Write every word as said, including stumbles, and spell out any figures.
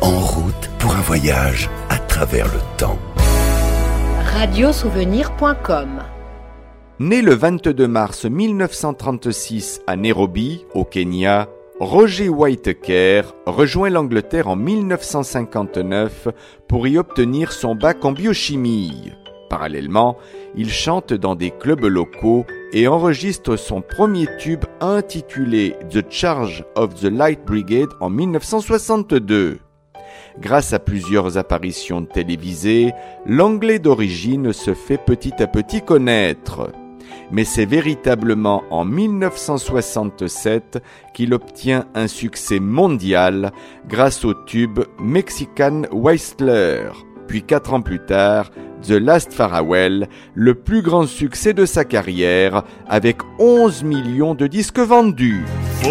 en route pour un voyage à travers le temps. radio souvenir point com. Né le vingt-deux mars mille neuf cent trente-six à Nairobi, au Kenya, Roger Whittaker rejoint l'Angleterre en mille neuf cent cinquante-neuf pour y obtenir son bac en biochimie. Parallèlement, il chante dans des clubs locaux et enregistre son premier tube intitulé The Charge of the Light Brigade en mille neuf cent soixante-deux. Grâce à plusieurs apparitions télévisées, l'anglais d'origine se fait petit à petit connaître. Mais c'est véritablement en mille neuf cent soixante-sept qu'il obtient un succès mondial grâce au tube Mexican Whistler. Puis quatre ans plus tard, The Last Farewell, le plus grand succès de sa carrière, avec onze millions de disques vendus.